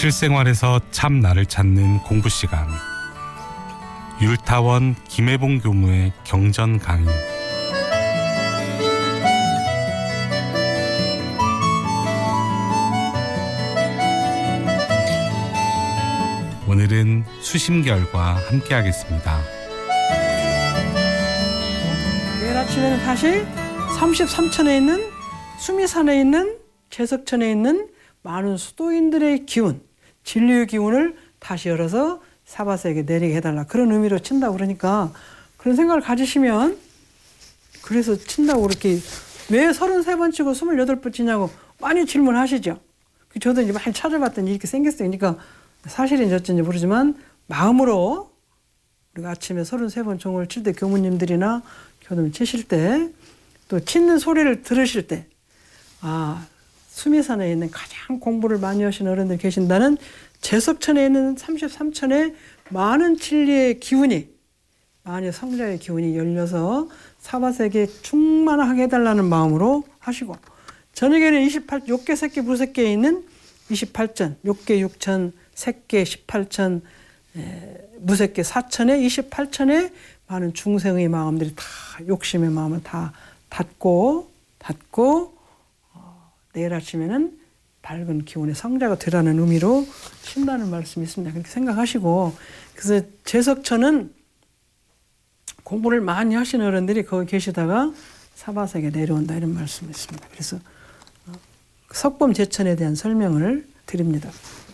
실생활에서 참 나를 찾는 공부 시간. 율타원 김혜봉 교무의 경전 강의. 오늘은 수심결과 함께 하겠습니다. 내일 아침에는 다시 33천에 있는 수미산에 있는 제석천에 있는 많은 수도인들의 기운, 진리의 기운을 다시 열어서 사바세에게 내리게 해달라. 그런 의미로 친다고 그러니까 그런 생각을 가지시면, 그래서 친다고 그렇게 왜 33번 치고 28번 치냐고 많이 질문하시죠. 저도 이제 많이 찾아봤더니 이렇게 생겼어요. 그러니까 사실인지 어쩐지 모르지만 마음으로 우리가 아침에 33번 종을 칠 때 교무님들이나 교도님 치실 때 또 치는 소리를 들으실 때, 아, 수미산에 있는 가장 공부를 많이 하신 어른들 계신다는 제석천에 있는 33천의 많은 진리의 기운이, 많은 성자의 기운이 열려서 사바세에게 충만하게 해달라는 마음으로 하시고, 저녁에는 6개, 새끼, 무새끼에 있는 28천, 6개, 6천, 새끼, 18천, 무새끼 4천에 28천의 많은 중생의 마음들이 다, 욕심의 마음을 다 닫고 내일 아침에는 밝은 기운의 성자가 되라는 의미로 친다는 말씀이 있습니다. 그렇게 생각하시고, 그래서 제석천은 공부를 많이 하시는 어른들이 거기 계시다가 사바세에게 내려온다, 이런 말씀이 있습니다. 그래서 석범제천에 대한 설명을 드립니다.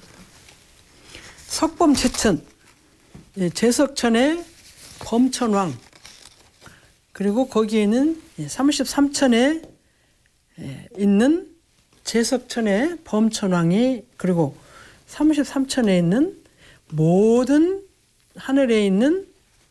석범제천, 제석천의 범천왕, 그리고 거기에는 33천에 있는 제석천의 범천왕이, 그리고 33천에 있는 모든 하늘에 있는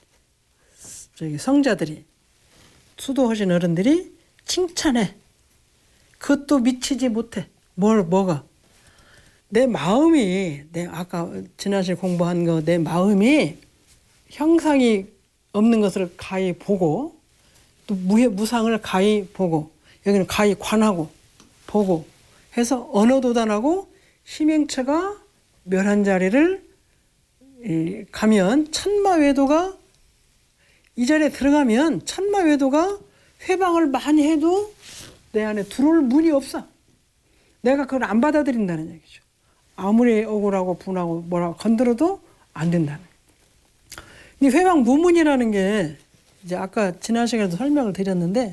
성자들이, 수도하신 어른들이 칭찬해. 그것도 미치지 못해. 뭐가? 내 마음이, 아까 지난주에 공부한 거, 내 마음이 형상이 없는 것을 가히 보고, 또 무상을 가히 보고, 여기는 가히 관하고 보고 해서 언어도단하고 심행처가 멸한 자리를 가면, 천마외도가 이 자리에 들어가면 천마외도가 회방을 많이 해도 내 안에 들어올 문이 없어. 내가 그걸 안 받아들인다는 얘기죠. 아무리 억울하고 분하고 뭐라고 건드려도 안 된다는. 이 회방 무문이라는 게 이제 아까 지난 시간에도 설명을 드렸는데,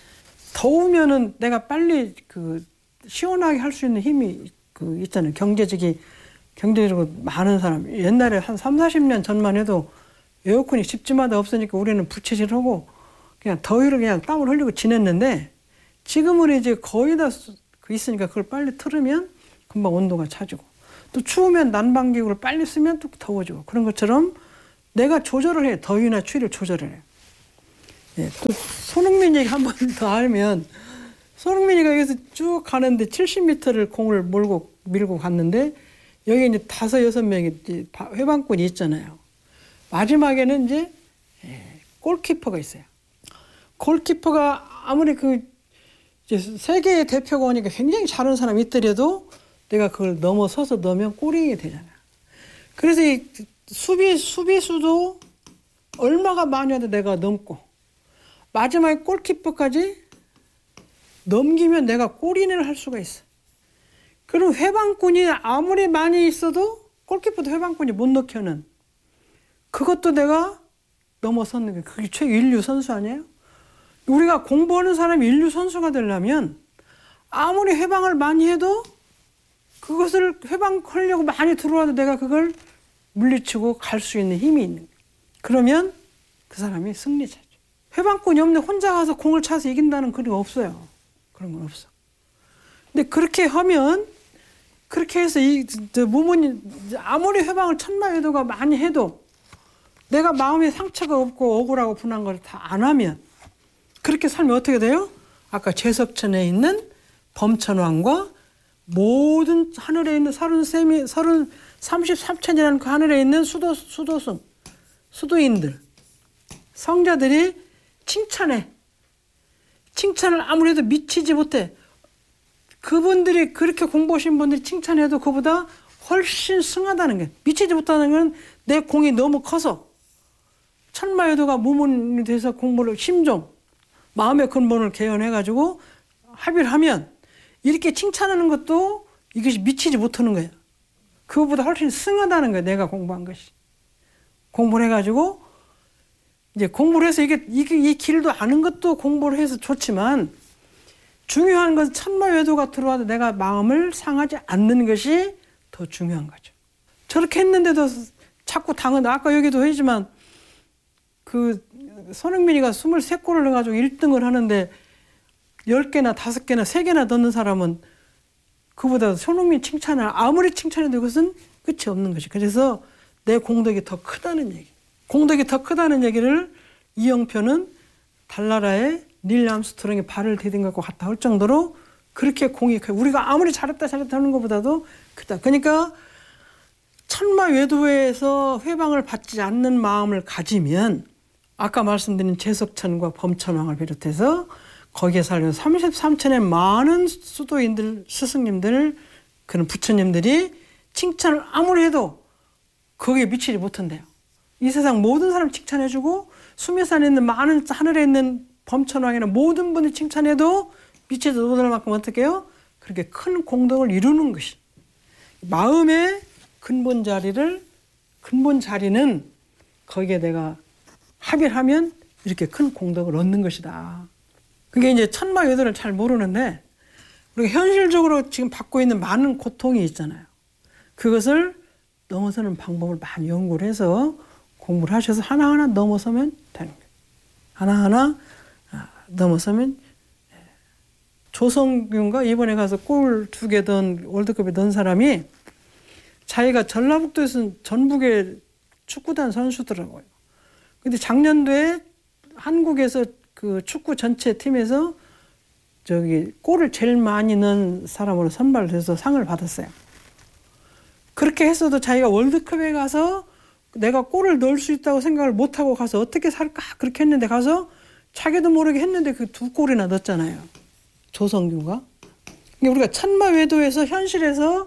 더우면은 내가 빨리 시원하게 할 수 있는 힘이 있잖아요. 경제적으로 많은 사람, 옛날에 한 30-40년 전만 해도 에어컨이 집집마다 없으니까 우리는 부채질하고 그냥 더위를 그냥 땀을 흘리고 지냈는데, 지금은 이제 거의 다 있으니까 그걸 빨리 틀으면 금방 온도가 차지고, 또 추우면 난방기구를 빨리 쓰면 또 더워지고, 그런 것처럼 내가 조절을 해. 더위나 추위를 조절을 해. 또 손흥민 얘기 한 번 더 하면, 손흥민이가 여기서 쭉 가는데 70m를 공을 밀고 갔는데, 여기 이제 5-6명이 회방꾼이 있잖아요. 마지막에는 이제 골키퍼가 있어요. 골키퍼가 아무리 이제 세계의 대표가 오니까 굉장히 잘하는 사람이 있더라도 내가 그걸 넘어서서 넣으면 골이 되잖아요. 그래서 이 수비수도 얼마가 많이 와도 내가 넘고, 마지막에 골키퍼까지 넘기면 내가 골인을 할 수가 있어. 그럼 회방꾼이 아무리 많이 있어도 골키퍼도 회방꾼이 못 넣게 하는, 그것도 내가 넘어섰는 게, 그게 최인류 선수 아니에요? 우리가 공부하는 사람이 인류 선수가 되려면 아무리 회방을 많이 해도 그것을 회방하려고 많이 들어와도 내가 그걸 물리치고 갈 수 있는 힘이 있는 거예요. 그러면 그 사람이 승리자죠. 회방꾼이 없는데 혼자 가서 공을 차서 이긴다는 그런 거 없어요. 그런 건 없어. 근데 그렇게 하면, 그렇게 해서 무문이 아무리 회방을 천마외도가 많이 해도 내가 마음에 상처가 없고 억울하고 분한 걸 다 안 하면, 그렇게 살면 어떻게 돼요? 아까 제석천에 있는 범천왕과 모든 하늘에 있는 33천이라는 그 하늘에 있는 수도인들, 성자들이 칭찬해. 칭찬을 아무래도 미치지 못해. 그분들이 그렇게 공부하신 분들이 칭찬해도 그보다 훨씬 승하다는 게, 미치지 못하는 건 내 공이 너무 커서 천마외도가 무문이 돼서 공부를 심종, 마음의 근본을 개연해가지고 합의를 하면 이렇게 칭찬하는 것도 이것이 미치지 못하는 거예요. 그것보다 훨씬 승하다는 거예요. 내가 공부한 것이. 공부를 해가지고 이제 공부를 해서 이 길도 아는 것도 공부를 해서 좋지만 중요한 건 천마외도가 들어와도 내가 마음을 상하지 않는 것이 더 중요한 거죠. 저렇게 했는데도 자꾸 당은 아까 여기도 했지만 그 손흥민이가 23골을 넣어가지고 1등을 하는데 10개나 5개나 3개나 넣는 사람은 그보다 손흥민 칭찬을 아무리 칭찬해도 그것은 끝이 없는 것이. 그래서 내 공덕이 더 크다는 얘기. 공덕이 더 크다는 얘기를 이영표는 달나라의 닐 암스트롱이 발을 디딘 것과 같다 할 정도로 그렇게 공이 커요. 우리가 아무리 잘했다 하는 것보다도 크다. 그러니까 천마외도에서 회방을 받지 않는 마음을 가지면 아까 말씀드린 제석천과 범천왕을 비롯해서 거기에 살던 33천의 많은 수도인들, 스승님들, 그런 부처님들이 칭찬을 아무리 해도 거기에 미치지 못한대요. 이 세상 모든 사람 칭찬해주고 수미산에 있는 많은 하늘에 있는 범천왕이나 모든 분이 칭찬해도 미치지 못할 만큼 어떻게 해요? 그렇게 큰 공덕을 이루는 것이. 마음의 근본 자리는 거기에 내가 합의를 하면 이렇게 큰 공덕을 얻는 것이다. 그게 이제 천마외도를 잘 모르는데 우리가 현실적으로 지금 받고 있는 많은 고통이 있잖아요. 그것을 넘어서는 방법을 많이 연구를 해서 공부를 하셔서 하나하나 넘어서면 되는 거예요. 하나하나 넘어서면. 조성균가 이번에 가서 골 2개 넣은 월드컵에 넣은 사람이 자기가 전라북도에서 전북의 축구단 선수더라고요. 근데 작년도에 한국에서 그 축구 전체 팀에서 골을 제일 많이 넣은 사람으로 선발돼서 상을 받았어요. 그렇게 했어도 자기가 월드컵에 가서 내가 골을 넣을 수 있다고 생각을 못하고 가서 어떻게 살까 그렇게 했는데 가서 자기도 모르게 했는데 그 2골이나 넣었잖아요. 조성규가. 우리가 천마외도에서 현실에서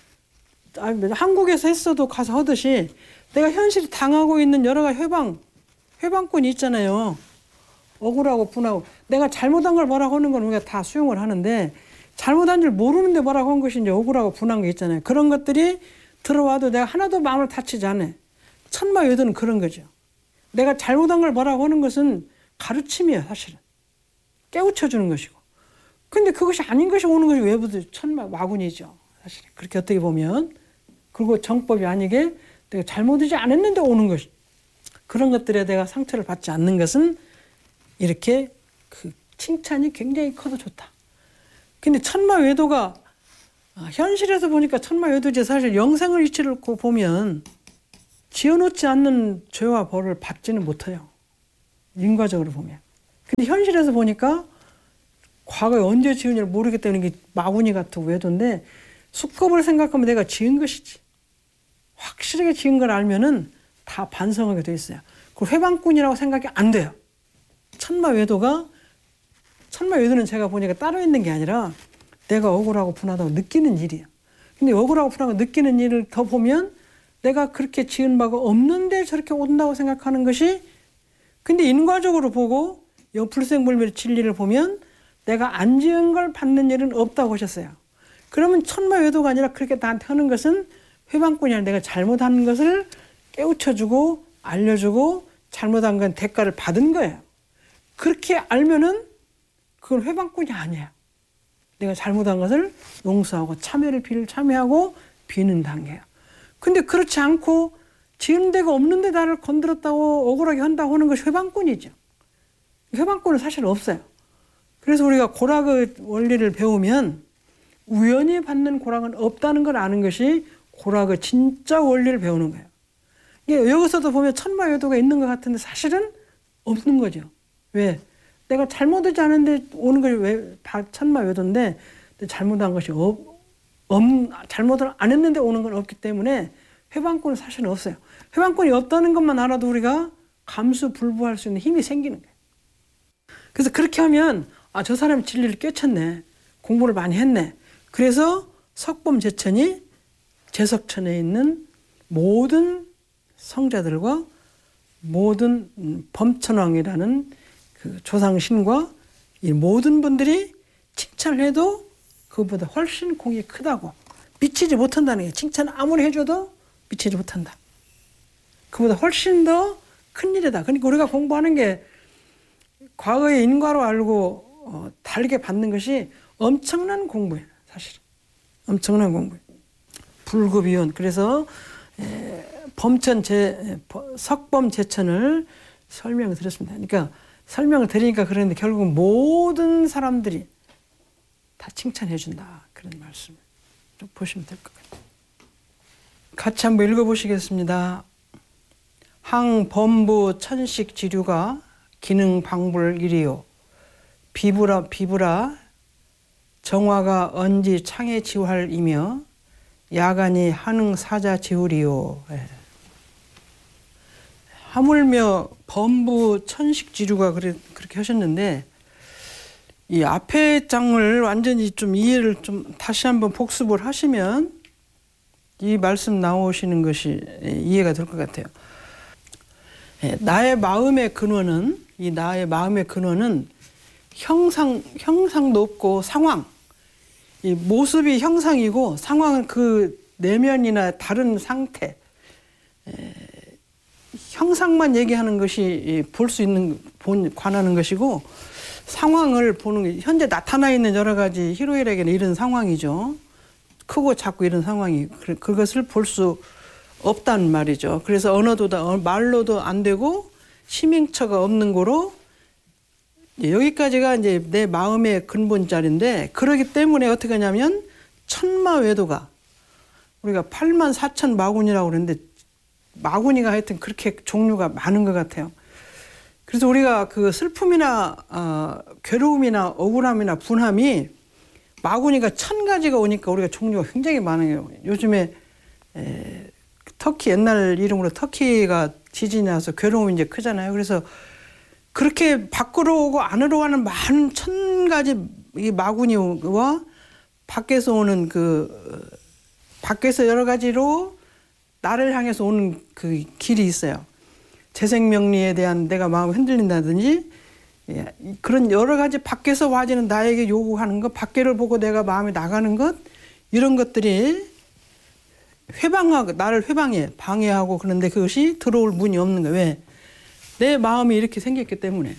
한국에서 했어도 가서 하듯이 내가 현실이 당하고 있는 여러 가지 회방꾼이 있잖아요. 억울하고 분하고 내가 잘못한 걸 뭐라고 하는 건 우리가 다 수용을 하는데 잘못한 줄 모르는데 뭐라고 한 것이 이제 억울하고 분한 게 있잖아요. 그런 것들이 들어와도 내가 하나도 마음을 다치지 않아. 천마외도는 그런 거죠. 내가 잘못한 걸 뭐라고 하는 것은 가르침이에요. 사실은. 깨우쳐주는 것이고. 근데 그것이 아닌 것이 오는 것이 외부도 천마와군이죠. 사실 그렇게 어떻게 보면. 그리고 정법이 아니게 내가 잘못하지 않았는데 오는 것이. 그런 것들에 내가 상처를 받지 않는 것은 이렇게 그 칭찬이 굉장히 커도 좋다. 근데 천마외도가 현실에서 보니까 천마외도지 사실 영생을 이치를 보면 지어놓지 않는 죄와 벌을 받지는 못해요. 인과적으로 보면. 근데 현실에서 보니까 과거에 언제 지은지를 모르기 때문에 이게 마구니 같은 외도인데 수법을 생각하면 내가 지은 것이지. 확실하게 지은 걸 알면은 다 반성하게 돼 있어요. 그 회방꾼이라고 생각이 안 돼요. 천마외도는 제가 보니까 따로 있는 게 아니라 내가 억울하고 분하다고 느끼는 일이에요. 근데 억울하고 분하고 느끼는 일을 더 보면 내가 그렇게 지은 바가 없는데 저렇게 온다고 생각하는 것이 근데 인과적으로 보고 불생불멸 진리를 보면 내가 안 지은 걸 받는 일은 없다고 하셨어요. 그러면 천마외도가 아니라 그렇게 나한테 하는 것은 회방꾼이 아니라 내가 잘못한 것을 깨우쳐주고 알려주고 잘못한 건 대가를 받은 거예요. 그렇게 알면은 그건 회방꾼이 아니야. 내가 잘못한 것을 용서하고 참여하고 비는 단계야. 근데 그렇지 않고 지은 데가 없는데 나를 건드렸다고 억울하게 한다고 하는 것이 회방꾼이죠. 회방꾼은 사실 없어요. 그래서 우리가 고락의 원리를 배우면 우연히 받는 고락은 없다는 걸 아는 것이 고락의 진짜 원리를 배우는 거예요. 이게 여기서도 보면 천마외도가 있는 것 같은데 사실은 없는 거죠. 왜? 내가 잘못하지 않은데 오는 것이 왜 천마외도인데 잘못한 것이 잘못을 안 했는데 오는 건 없기 때문에 회방꾼은 사실은 없어요. 회방꾼이 없다는 것만 알아도 우리가 감수불부할 수 있는 힘이 생기는 거예요. 그래서 그렇게 하면 저 사람이 진리를 깨쳤네. 공부를 많이 했네. 그래서 석범제천이 제석천에 있는 모든 성자들과 모든 범천왕이라는 그 조상신과 이 모든 분들이 칭찬을 해도 그것보다 훨씬 공이 크다고. 미치지 못한다는 게, 칭찬 아무리 해줘도 미치지 못한다. 그보다 훨씬 더 큰일이다. 그러니까 우리가 공부하는 게 과거의 인과로 알고 다르게 받는 것이 엄청난 공부예요. 사실은. 엄청난 공부예요. 불급이온. 그래서 석범 제천을 설명을 드렸습니다. 그러니까 설명을 드리니까 그런데 결국 모든 사람들이 다 칭찬해 준다. 그런 말씀을 좀 보시면 될 것 같아요. 같이 한번 읽어보시겠습니다. 항범부 천식 지류가 기능 방불이리요. 비부라 정화가 언지 창의 지활이며 야간이 한흥 사자 지울이요. 하물며 범부 천식 지류가 그렇게 하셨는데, 이 앞에 장을 완전히 좀 이해를 좀 다시 한번 복습을 하시면 이 말씀 나오시는 것이 이해가 될 것 같아요. 나의 마음의 근원은, 이 나의 마음의 근원은 형상도 없고 상황, 이 모습이 형상이고 상황은 그 내면이나 다른 상태, 형상만 얘기하는 것이 볼 수 있는 관하는 것이고, 상황을 보는 게 현재 나타나 있는 여러 가지 희로애락에는 이런 상황이죠. 크고 작고 이런 상황이, 그것을 볼 수 없단 말이죠. 그래서 언어도 말로도 안 되고 심행처가 없는 거로, 여기까지가 이제 내 마음의 근본자리인데, 그러기 때문에 어떻게 하냐면 천마외도가, 우리가 8만 4천 마군이라고 그러는데 마군이가 하여튼 그렇게 종류가 많은 것 같아요. 그래서 우리가 그 슬픔이나 괴로움이나 억울함이나 분함이 마구니가 1000가지가 오니까 우리가 종류가 굉장히 많아요. 요즘에 터키, 옛날 이름으로 터키가 지진이 나서 괴로움이 이제 크잖아요. 그래서 그렇게 밖으로 오고 안으로 가는 많은 1000가지 이 마구니와 밖에서 오는 밖에서 여러 가지로 나를 향해서 오는 그 길이 있어요. 재생명리에 대한 내가 마음이 흔들린다든지, 그런 여러 가지 밖에서 와지는 나에게 요구하는 것, 밖에를 보고 내가 마음이 나가는 것, 이런 것들이 나를 방해하고 그런데 그것이 들어올 문이 없는 거예요. 왜? 내 마음이 이렇게 생겼기 때문에.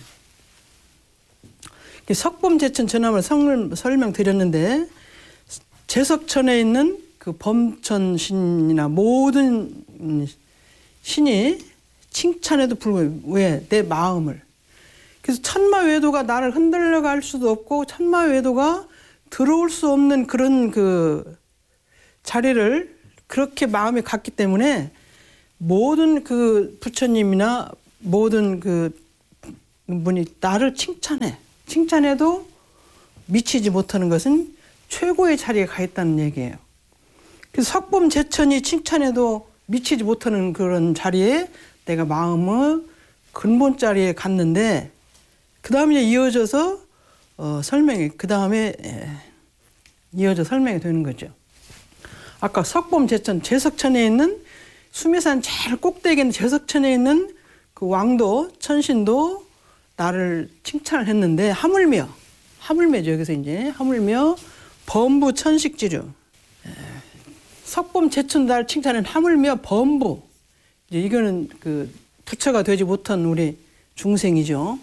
석범제천 전함을 설명드렸는데, 제석천에 있는 그 범천신이나 모든 신이 칭찬해도 불구하고, 왜? 내 마음을. 그래서 천마외도가 나를 흔들려 갈 수도 없고, 천마외도가 들어올 수 없는 그런 그 자리를 그렇게 마음에 갖기 때문에, 모든 그 부처님이나 모든 그 분이 나를 칭찬해도 미치지 못하는 것은 최고의 자리에 가 있다는 얘기예요. 그래서 석범제천이 칭찬해도 미치지 못하는 그런 자리에 내가 마음의 근본 자리에 갔는데, 그 다음에 이어져서 이어져 설명이 되는 거죠. 아까 석범제천, 제석천에 있는 수미산 제일 꼭대기에 있는 제석천에 있는 그 왕도, 천신도 나를 칭찬을 했는데, 하물며죠. 여기서 이제 하물며 범부 천식지류. 석범제천 나를 칭찬한 하물며 범부. 이제 이거는 그 부처가 되지 못한 우리 중생이죠.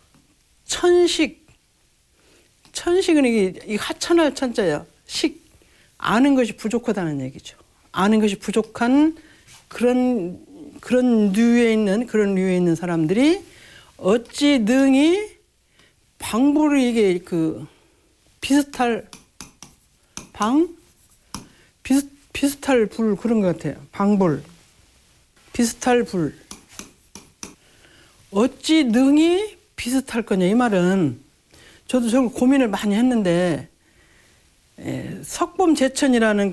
천식은 이게 하천할 천자예요. 아는 것이 부족하다는 얘기죠. 아는 것이 부족한 그런 류에 있는 사람들이 어찌 능히 방부를 이게 비슷할 불 그런 것 같아요. 방불. 비슷할 불. 어찌 능히 비슷할 거냐, 이 말은 저도 저걸 고민을 많이 했는데, 석범제천이라는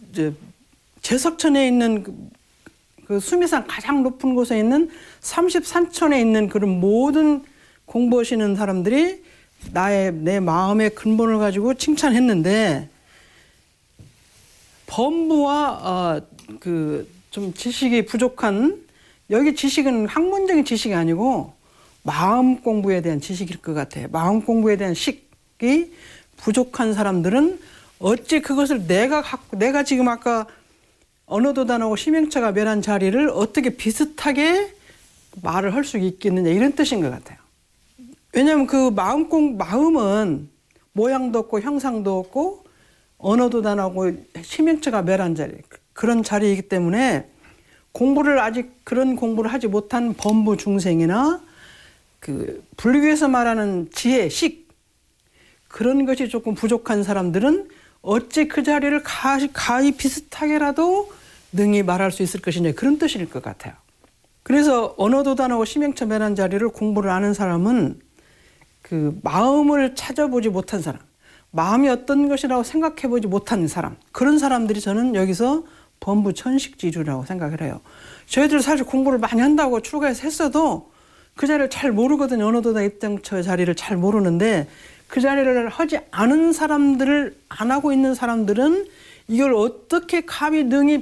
제석천에 있는 그 수미산 가장 높은 곳에 있는 33천에 있는 그런 모든 공부하시는 사람들이 내 마음의 근본을 가지고 칭찬했는데, 범부와 그 좀 지식이 부족한, 여기 지식은 학문적인 지식이 아니고 마음 공부에 대한 지식일 것 같아요. 마음 공부에 대한 식이 부족한 사람들은 어찌 그것을 내가 지금 아까 언어도단하고 심행처가 멸한 자리를 어떻게 비슷하게 말을 할 수 있겠느냐, 이런 뜻인 것 같아요. 왜냐하면 그 마음은 모양도 없고 형상도 없고 언어도단하고 심행처가 멸한 자리, 그런 자리이기 때문에 그런 공부를 하지 못한 범부 중생이나 그 불교에서 말하는 지혜, 식, 그런 것이 조금 부족한 사람들은 어찌 그 자리를 가히 비슷하게라도 능히 말할 수 있을 것이냐, 그런 뜻일 것 같아요. 그래서 언어도단하고 심행처 멸한 자리를 공부를 아는 사람은 그 마음을 찾아보지 못한 사람, 마음이 어떤 것이라고 생각해보지 못한 사람, 그런 사람들이 저는 여기서 범부 천식지주라고 생각을 해요. 저희들 사실 공부를 많이 한다고 출가해서 했어도 그 자리를 잘 모르거든요. 언어도단 입장처 자리를 잘 모르는데 그 자리를 하지 않은 사람들을, 안 하고 있는 사람들은 이걸 어떻게 감히 능히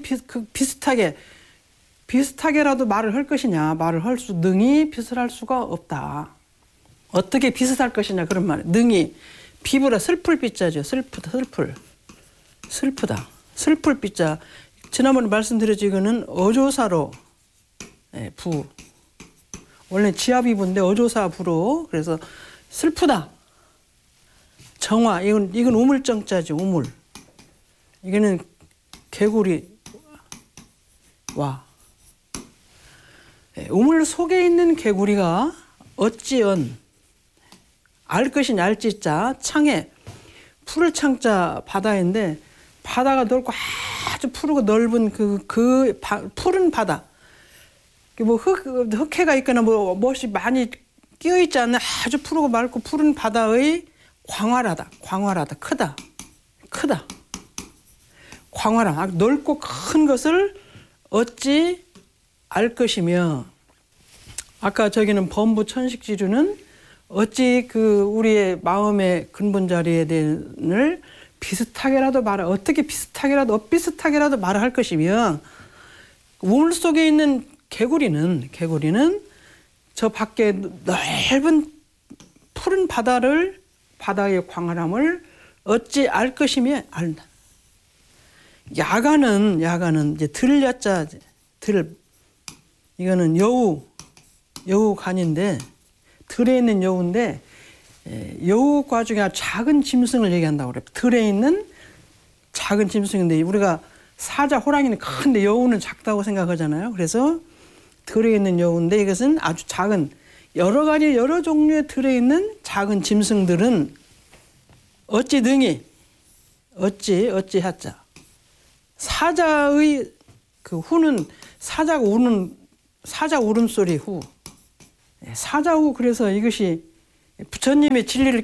비슷하게라도 말을 할 것이냐, 능히 비슷할 수가 없다. 어떻게 비슷할 것이냐, 그런 말. 능히, 비브라 슬플 비자죠. 슬프다. 슬플 비자. 지난번에 말씀드렸죠. 이거는 어조사로, 부. 원래 지아비부인데 어조사 부로. 그래서 슬프다. 정화. 이건 우물정자죠. 우물. 이거는 개구리. 와. 우물 속에 있는 개구리가 어찌언, 알 것이냐, 알지자, 창에, 푸를 창자 바다인데, 바다가 넓고 아주 푸르고 넓은 푸른 바다. 뭐 흑해가 있거나 무엇이 많이 끼어있지 않는 아주 푸르고 맑고 푸른 바다의 광활하다. 크다. 광활함. 넓고 큰 것을 어찌 알 것이며, 아까 저기는 범부 천식지주는 어찌 우리의 마음의 근본 자리에 대해서 어떻게 비슷하게라도 말을 할 것이며, 우물 속에 있는 개구리는 저 밖에 넓은 푸른 바다의 광활함을 어찌 알 것이며 알다. 야간은 이제 들야자, 이거는 여우간인데, 들에 있는 여우인데, 여우과 중에 작은 짐승을 얘기한다고 그래요. 들에 있는 작은 짐승인데, 우리가 사자, 호랑이는 큰데 여우는 작다고 생각하잖아요. 그래서 들에 있는 여우인데, 이것은 아주 작은, 여러 종류의 들에 있는 작은 짐승들은 어찌 능히, 어찌 하자. 사자의 그 후는 사자 울음소리 후. 사자후. 그래서 이것이 부처님의 진리를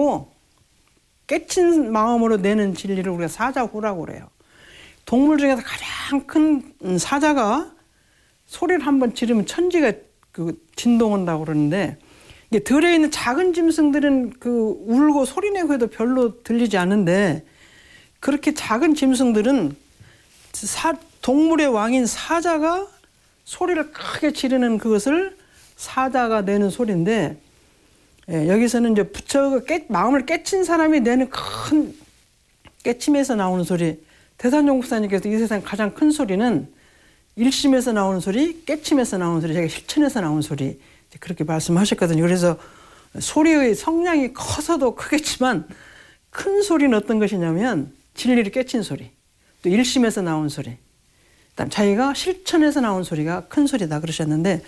깨친 마음으로 내는 진리를 우리가 사자후라고 그래요. 동물 중에서 가장 큰 사자가 소리를 한번 지르면 천지가 진동한다고 그러는데, 이게 들에 있는 작은 짐승들은 울고 소리내고 해도 별로 들리지 않는데, 그렇게 작은 짐승들은 동물의 왕인 사자가 소리를 크게 지르는 그것을 사자가 내는 소리인데, 여기서는 이제 부처가 마음을 깨친 사람이 내는 큰 깨침에서 나오는 소리, 대산종국사님께서 이 세상 가장 큰 소리는 일심에서 나오는 소리, 깨침에서 나오는 소리, 제가 실천에서 나오는 소리, 그렇게 말씀하셨거든요. 그래서 소리의 성량이 커서도 크겠지만 큰 소리는 어떤 것이냐면 진리를 깨친 소리, 또 일심에서 나온 소리, 그다음 자기가 실천에서 나온 소리가 큰 소리다 그러셨는데,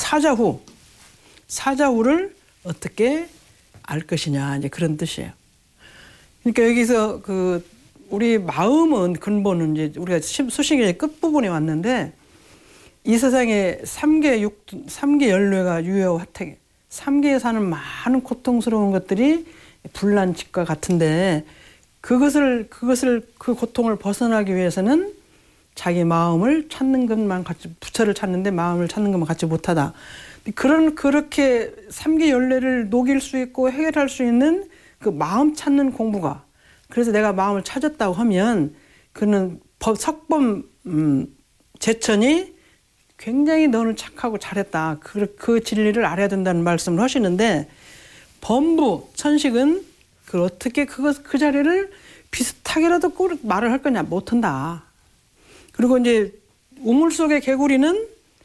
사자후를 어떻게 알 것이냐, 이제 그런 뜻이에요. 그러니까 여기서 우리 마음은 근본은 이제 우리가 수식의 끝부분에 왔는데, 이 세상에 삼계 연뇌가 유효 화택, 삼계에 사는 많은 고통스러운 것들이 불난집과 같은데, 그 고통을 벗어나기 위해서는 자기 마음을 찾는 것만 부처를 찾는데 마음을 찾는 것만 갖지 못하다. 그렇게 삼계 연뇌를 녹일 수 있고 해결할 수 있는 그 마음 찾는 공부가, 그래서 내가 마음을 찾았다고 하면 그는 석범 제천이 굉장히 너는 착하고 잘했다. 그 진리를 알아야 된다는 말씀을 하시는데 범부 천식은 어떻게 그 자리를 비슷하게라도 꼭 말을 할 거냐 못한다. 그리고 이제 우물 속의 개구리는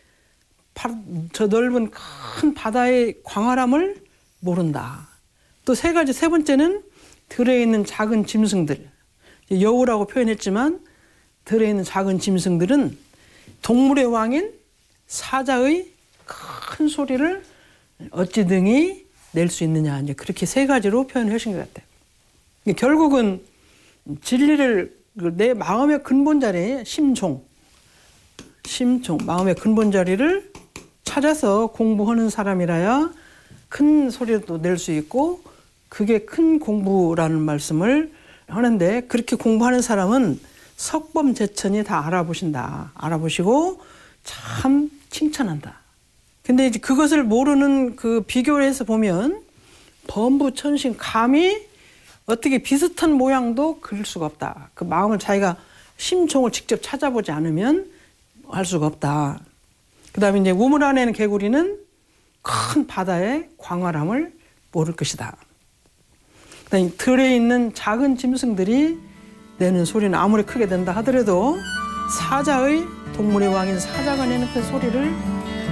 저 넓은 큰 바다의 광활함을 모른다. 또 세 번째는 들에 있는 작은 짐승들. 여우라고 표현했지만 들에 있는 작은 짐승들은 동물의 왕인 사자의 큰 소리를 어찌 등이 낼 수 있느냐. 이제 그렇게 세 가지로 표현하신 것 같아요. 결국은 진리를 내 마음의 근본 자리에 심종, 마음의 근본 자리를 찾아서 공부하는 사람이라야 큰 소리도 낼 수 있고 그게 큰 공부라는 말씀을 하는데 그렇게 공부하는 사람은 석범제천이 다 알아보신다. 알아보시고 참 칭찬한다. 근데 이제 그것을 모르는 그 비교를 해서 보면 범부천신 감히 어떻게 비슷한 모양도 그릴 수가 없다. 그 마음을 자기가 심종을 직접 찾아보지 않으면 할 수가 없다. 그 다음에 이제 우물 안에 있는 개구리는 큰 바다의 광활함을 모를 것이다. 그 다음에 들에 있는 작은 짐승들이 내는 소리는 아무리 크게 된다 하더라도 사자의 동물의 왕인 사자가 내는 그 소리를